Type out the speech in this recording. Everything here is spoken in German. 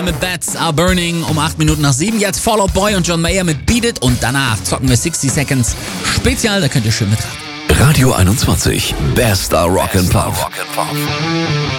mit Bats Are Burning um 8 Minuten nach 7. Jetzt Fall Out Boy und John Mayer mit Beat It und danach zocken wir 60 Seconds Spezial, da könnt ihr schön mitraten. Radio 21, bester Rock'n'Pop.